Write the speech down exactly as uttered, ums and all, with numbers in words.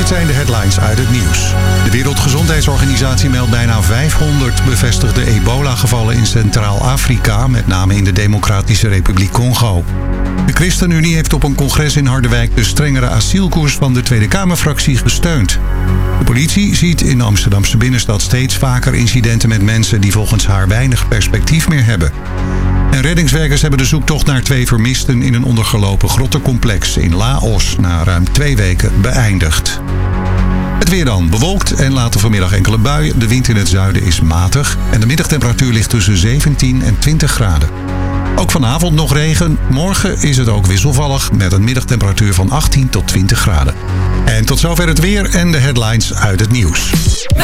Dit zijn de headlines uit het nieuws. De Wereldgezondheidsorganisatie meldt bijna vijfhonderd bevestigde ebola-gevallen in Centraal-Afrika, met name in de Democratische Republiek Congo. De ChristenUnie heeft op een congres in Harderwijk de strengere asielkoers van de Tweede Kamerfractie gesteund. De politie ziet in de Amsterdamse binnenstad steeds vaker incidenten met mensen die volgens haar weinig perspectief meer hebben. En reddingswerkers hebben de zoektocht naar twee vermisten in een ondergelopen grottencomplex in Laos na ruim twee weken beëindigd. Het weer dan. Bewolkt en later vanmiddag enkele buien. De wind in het zuiden is matig en de middagtemperatuur ligt tussen zeventien en twintig graden. Ook vanavond nog regen. Morgen is het ook wisselvallig met een middagtemperatuur van achttien tot twintig graden. En tot zover het weer en de headlines uit het nieuws.